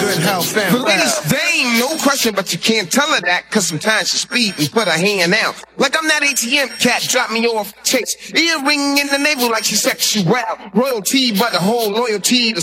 good health and The ladies, they ain't no question, but you can't tell her that, cause sometimes she speed and put her hand out. Like I'm that ATM cat, drop me off chase. Earring in the navel like she sexual. Royalty, but the whole loyalty to